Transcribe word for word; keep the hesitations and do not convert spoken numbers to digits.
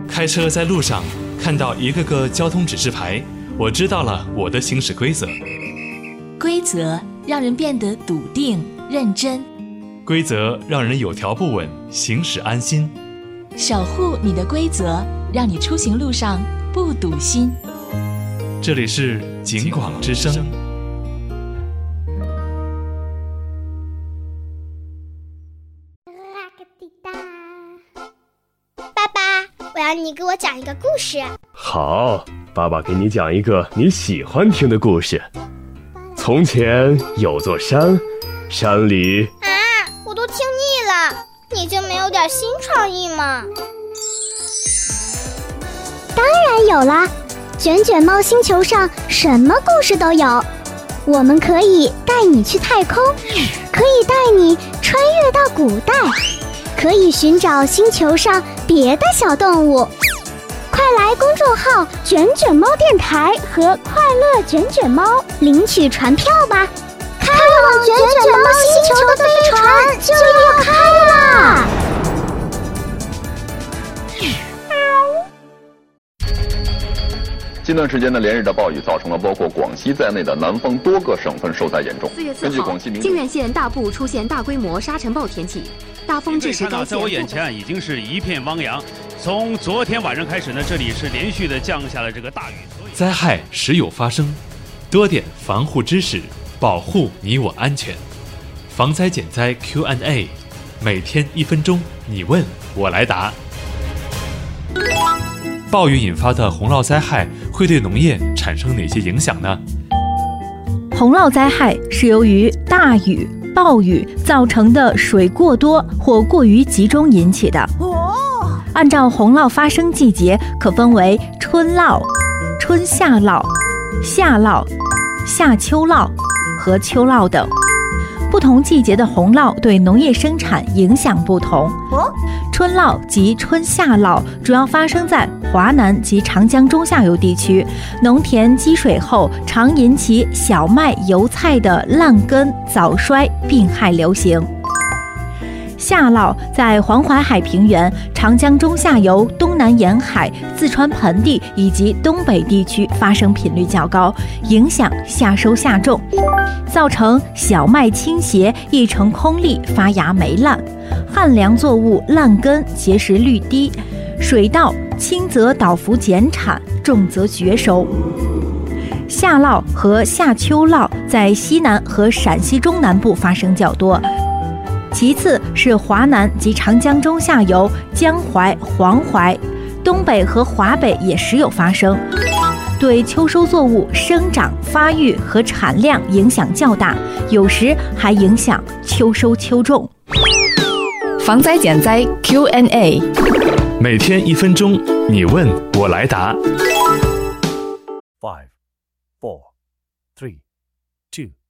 开车在路上看到一个个交通指示牌，我知道了我的行驶规则。 规则让人变得笃定认真， 规则让人有条不紊，行驶安心。 守护你的规则，让你出行路上不堵心。 这里是警广之声。 爸爸，我要你给我讲一个故事。 好，爸爸给你讲一个你喜欢听的故事。从前有座山，山里…… 啊，我都听腻了，你就没有点新创意吗？ 当然有啦，卷卷猫星球上什么故事都有。我们可以带你去太空，可以带你穿越到古代，可以寻找星球上别的小动物。快来公众号卷卷猫电台和快乐卷卷猫领取船票吧，开往卷卷猫星球的飞船就要开啦！ 近段时间的连日的暴雨造成了包括广西在内的南方多个省份受灾严重。 四月四号，靖远县大部出现大规模沙尘暴天气，大风致使该县。 在我眼前已经是一片汪洋。从昨天晚上开始呢，这里是连续的降下了这个大雨。 灾害时有发生，多点防护知识，保护你我安全。防灾减灾 Q and A， 每天一分钟，你问我来答。暴雨引发的洪涝灾害会对农业产生哪些影响呢？ 洪涝灾害是由于大雨、暴雨造成的水过多或过于集中引起的。按照洪涝发生季节，可分为春涝、春夏涝、夏涝、夏秋涝和秋涝等。不同季节的洪涝对农业生产影响不同。春涝及春夏涝主要发生在华南及长江中下游地区，农田积水后常引起小麦、油菜的烂根、早衰、病害流行。夏涝在黄淮海平原、长江中下游、东南沿海、四川盆地以及东北地区发生频率较高，影响夏收夏种，造成小麦倾斜、一成空粒、发芽霉烂，旱粮作物烂根、结实率低，水稻轻则倒伏减产，重则绝收。夏涝和夏秋涝在西南和陕西中南部发生较多，其次是华南及长江中下游、江淮、黄淮，东北和华北也时有发生，对秋收作物生长、发育和产量影响较大，有时还影响秋收秋种。 防灾减灾 Q and A， 每天一分钟，你问我来答。 Five, four, three, two.